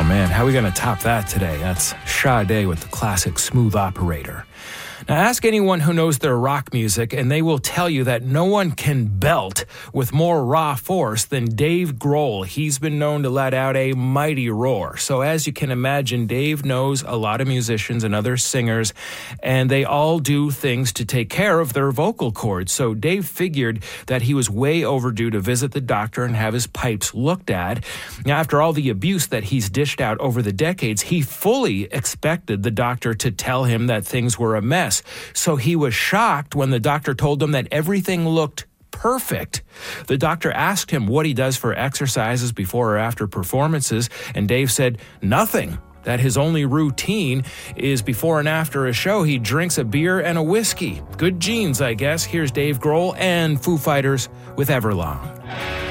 man, how are we going to top that today? That's Sade with the classic Smooth Operator. Now, ask anyone who knows their rock music, and they will tell you that no one can belt with more raw force than Dave Grohl. He's been known to let out a mighty roar. So as you can imagine, Dave knows a lot of musicians and other singers, and they all do things to take care of their vocal cords. So Dave figured that he was way overdue to visit the doctor and have his pipes looked at. Now, after all the abuse that he's dished out over the decades, he fully expected the doctor to tell him that things were a mess. So he was shocked when the doctor told him that everything looked perfect. The doctor asked him what he does for exercises before or after performances, and Dave said nothing. That his only routine is before and after a show, he drinks a beer and a whiskey. Good genes, I guess. Here's Dave Grohl and Foo Fighters with Everlong.